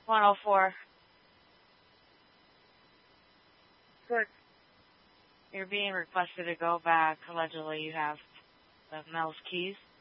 104. Good. You're being requested to go back. Allegedly, you have the Mel's keys.